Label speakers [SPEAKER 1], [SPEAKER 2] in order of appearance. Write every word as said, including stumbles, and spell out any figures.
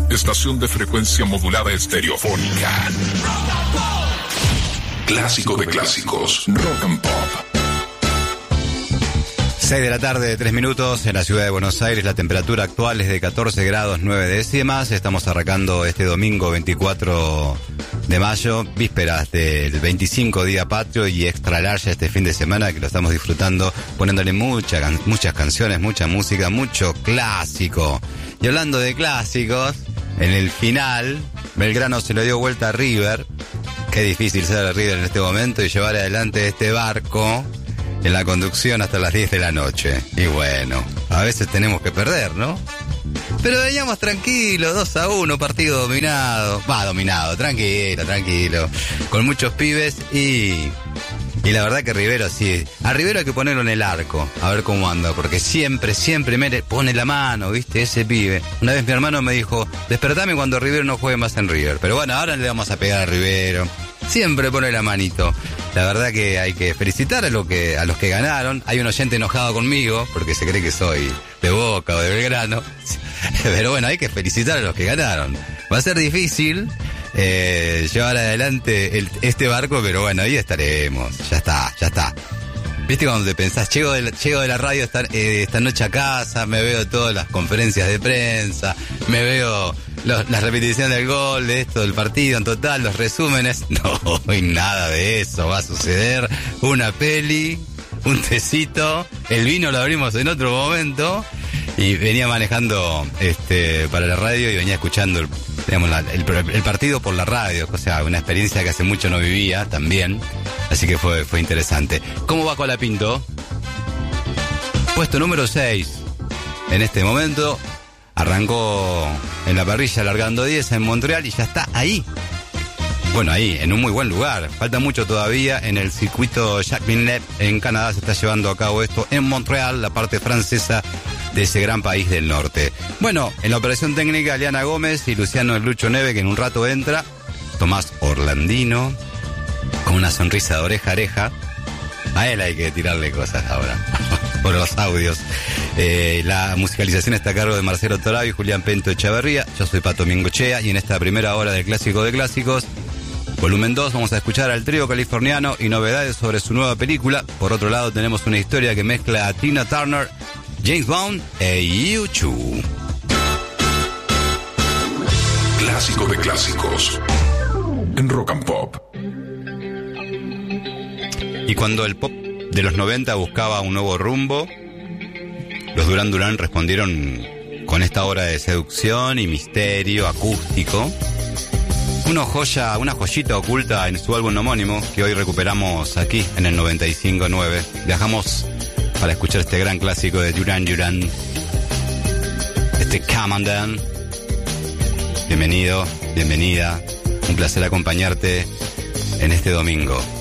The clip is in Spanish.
[SPEAKER 1] estación de frecuencia modulada estereofónica. Clásico de clásicos, Rock and Pop.
[SPEAKER 2] seis de la tarde, tres minutos, en la ciudad de Buenos Aires. La temperatura actual es de catorce grados nueve décimas. Estamos arrancando este domingo veinticuatro de mayo, vísperas del veinticinco día patrio y extra large este fin de semana, que lo estamos disfrutando, poniéndole mucha, muchas canciones, mucha música, mucho clásico. Y hablando de clásicos, en el final, Belgrano se lo dio vuelta a River. Qué difícil ser el River en este momento y llevar adelante este barco en la conducción hasta las diez de la noche. Y bueno, a veces tenemos que perder, ¿no? Pero veníamos tranquilos, dos a uno, partido dominado. Va, dominado, tranquilo, tranquilo. Con muchos pibes y... Y la verdad que Rivero sí. A Rivero hay que ponerlo en el arco, a ver cómo anda, porque siempre, siempre me pone la mano, ¿viste? Ese pibe. Una vez mi hermano me dijo, despertame cuando Rivero no juegue más en River. Pero bueno, ahora le vamos a pegar a Rivero. Siempre pone la manito. La verdad que hay que felicitar a, lo que, a los que ganaron. Hay un oyente enojado conmigo, porque se cree que soy de Boca o de Belgrano. Pero bueno, hay que felicitar a los que ganaron. Va a ser difícil eh, llevar adelante el, este barco, pero bueno, ahí estaremos. Ya está, ya está. ¿Viste cuando te pensás, llego de la, llego de la radio esta, eh, esta noche a casa, me veo todas las conferencias de prensa, me veo los, las repeticiones del gol, de esto, del partido en total, los resúmenes? No, y nada de eso va a suceder. Una peli, un tecito, el vino lo abrimos en otro momento. Y venía manejando este para la radio y venía escuchando el, digamos, la, el, el partido por la radio, o sea, una experiencia que hace mucho no vivía también, así que fue, fue interesante. ¿Cómo va Colapinto? Puesto número seis en este momento, arrancó en la parrilla largando diez en Montreal y ya está ahí. Bueno, ahí, en un muy buen lugar. Falta mucho todavía. En el circuito Jacques Villeneuve en Canadá se está llevando a cabo esto. En Montreal, la parte francesa de ese gran país del norte. Bueno, en la operación técnica, Liana Gómez y Luciano El Lucho Neve, que en un rato entra. Tomás Orlandino, con una sonrisa de oreja a oreja. A él hay que tirarle cosas ahora, por los audios. Eh, la musicalización está a cargo de Marcelo Torabio y Julián Pento Echeverría. Yo soy Pato Mingochea y en esta primera hora del Clásico de Clásicos, volumen dos, vamos a escuchar al trío californiano y novedades sobre su nueva película. Por otro lado, tenemos una historia que mezcla a Tina Turner, James Bond e U dos.
[SPEAKER 1] Clásico de clásicos en Rock and Pop.
[SPEAKER 2] Y cuando el pop de los noventa buscaba un nuevo rumbo, los Duran Duran respondieron con esta obra de seducción y misterio acústico. Una joya, una joyita oculta en su álbum homónimo que hoy recuperamos aquí en el noventa y cinco nueve. Viajamos para escuchar este gran clásico de Duran Duran, este Come On Down. Bienvenido, bienvenida, un placer acompañarte en este domingo.